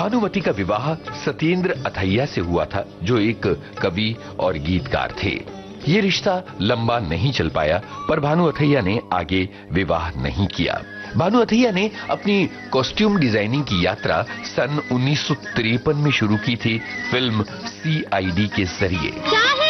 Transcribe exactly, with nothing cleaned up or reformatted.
भानुमति का विवाह सत्येंद्र अथैया से हुआ था, जो एक कवि और गीतकार थे। ये रिश्ता लंबा नहीं चल पाया, पर भानु अथैया ने आगे विवाह नहीं किया। भानु अथैया ने अपनी कॉस्ट्यूम डिजाइनिंग की यात्रा सन उन्नीस सौ तिरपन में शुरू की थी फिल्म सी आई डी के जरिए।